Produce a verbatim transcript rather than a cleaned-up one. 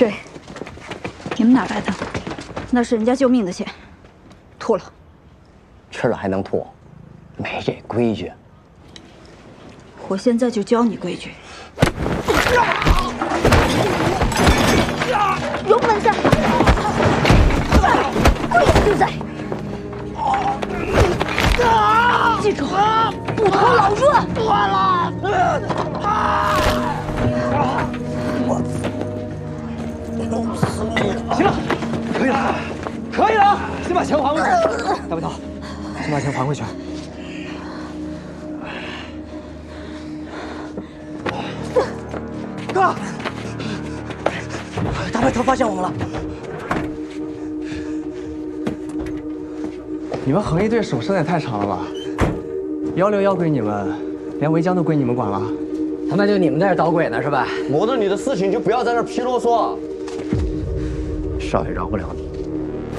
水，你们哪来的？那是人家救命的钱，吐了。 吃了还能吐？没这规矩。 我现在就教你规矩。油门下，跪下就在。记住，不投老弱。断了。 行了，可以了，可以了，先把钱还回去。大背头，先把钱还回去。哥，大背头发现我们了。你们横一队手伸也太长了吧？幺六幺归你们，连围江都归你们管了。 他妈就你们在这捣鬼呢是吧？ 磨着你的事情就不要在那批啰嗦。 少爷饶不了你。